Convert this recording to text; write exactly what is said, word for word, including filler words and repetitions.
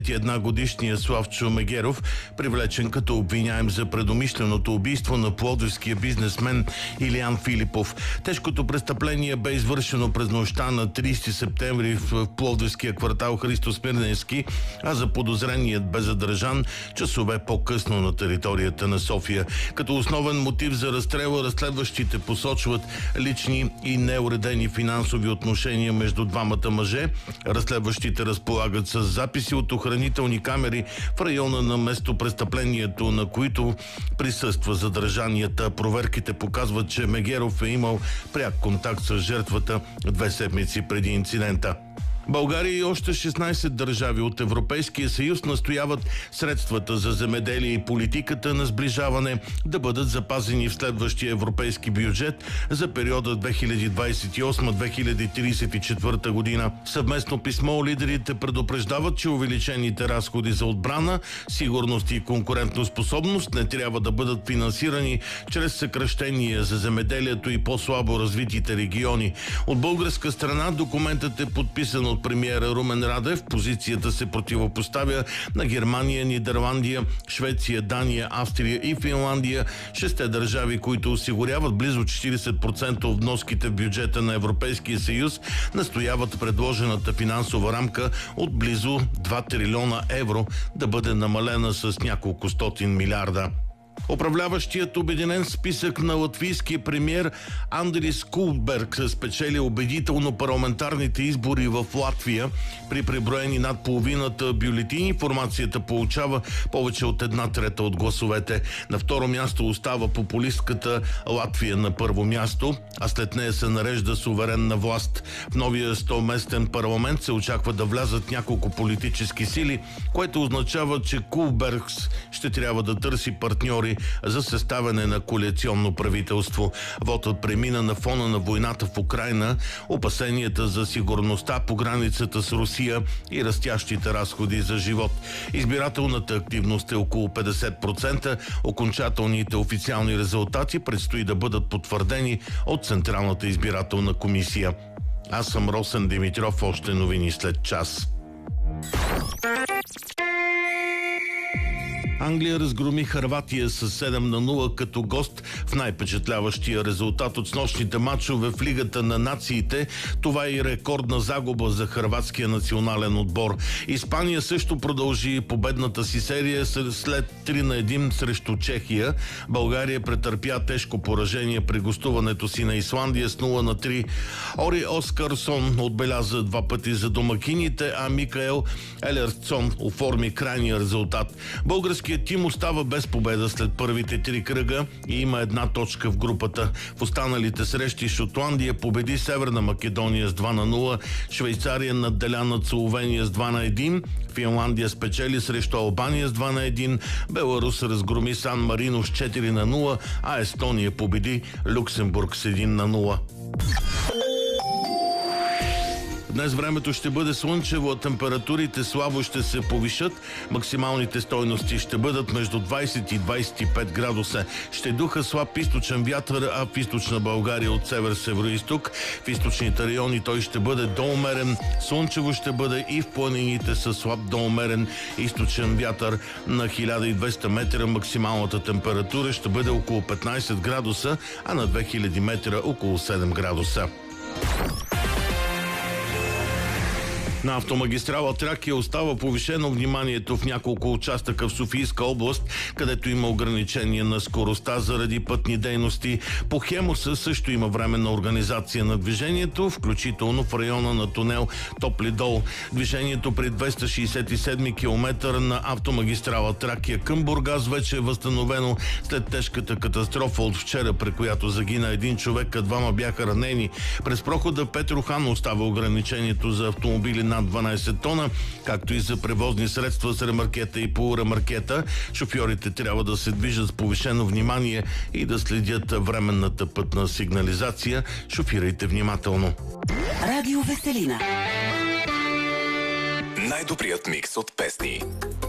една годишния Славчо Мегеров, привлечен като обвиняем за предумишленото убийство на пловдивския бизнесмен Илиян Филипов. Тежкото престъпление бе извършено през нощта на тридесети септември в пловдивския квартал Христо Смирненски, а за подозреният бе задържан часове по-късно на територията на София. Като основен мотив за разстрела разследващите посочват лични и неуредени финансови отношения между двамата мъже. Разследващите разполагат с записи от охранителни камери в района на местопрестъплението, на които присъства задържанията. Проверките показват, че Мегеров е имал пряк контакт с жертвата две седмици преди инцидента. България и още шестнадесет държави от Европейския съюз настояват средствата за земеделие и политиката на сближаване да бъдат запазени в следващия европейски бюджет за периода две хиляди двадесет и осма - две хиляди тридесет и четвърта година. Съвместно писмо лидерите предупреждават, че увеличените разходи за отбрана, сигурност и конкурентоспособност не трябва да бъдат финансирани чрез съкращения за земеделието и по-слабо развитите региони. От българска страна документът е подписан от премиера Румен Радев. Позицията се противопоставя на Германия, Нидерландия, Швеция, Дания, Австрия и Финландия, шесте държави, които осигуряват близо четиридесет процента от вноските в бюджета на Европейския съюз, настояват предложената финансова рамка от близо два трилиона евро да бъде намалена с няколко стотин милиарда. Управляващият обединен списък на латвийския премиер Андрис Кулберг спечели убедително парламентарните избори в Латвия. При преброени над половината бюлетини формацията получава повече от една трета от гласовете. На второ място остава популистката Латвия на първо място, а след нея се нарежда суверенна власт. В новия сто-местен парламент се очаква да влязат няколко политически сили, което означава, че Кулберг ще трябва да търси партньори за съставяне на коалиционно правителство. Вотът премина на фона на войната в Украйна, опасенията за сигурността по границата с Русия и растящите разходи за живот. Избирателната активност е около петдесет процента. Окончателните официални резултати предстои да бъдат потвърдени от Централната избирателна комисия. Аз съм Росен Димитров. Още новини след час. Англия разгроми Хърватия с седем на нула като гост в най-впечатляващия резултат от снощните матчове в Лигата на нациите. Това е и рекордна загуба за хърватския национален отбор. Испания също продължи победната си серия след три на едно срещу Чехия. България претърпя тежко поражение при гостуването си на Исландия с нула на три. Ори Оскарсон отбеляза два пъти за домакините, а Микаел Елерсон оформи крайния резултат. Български тим остава без победа след първите три кръга и има една точка в групата. В останалите срещи Шотландия победи Северна Македония с два на нула, Швейцария надделя над Словения с два на едно, Финландия спечели срещу Албания с два на едно, Беларус разгроми Сан Марино с четири на нула, а Естония победи Люксембург с един на нула. Днес времето ще бъде слънчево, а температурите слабо ще се повишат. Максималните стойности ще бъдат между двадесет и двадесет и пет градуса. Ще духа слаб източен вятър, а в източна България от север-североизток. В източните райони той ще бъде до умерен. Слънчево ще бъде и в планините със слаб до умерен източен вятър. На хиляда и двеста метра максималната температура ще бъде около петнадесет градуса, а на две хиляди метра около седем градуса. На автомагистрала Тракия остава повишено вниманието в няколко участъка в Софийска област, където има ограничение на скоростта заради пътни дейности. По Хемоса също има временна организация на движението, включително в района на тунел Топли дол. Движението при двеста шейсет и седми километър на автомагистрала Тракия към Бургас вече е възстановено след тежката катастрофа от вчера, при която загина един човек, а двама бяха ранени. През прохода Петрохан остава ограничението за автомобили над дванадесет тона, както и за превозни средства с ремаркета и полуремаркета. Шофьорите трябва да се движат с повишено внимание и да следят временната пътна сигнализация. Шофирайте внимателно. Радио Веселина. Най-добрият микс от песни.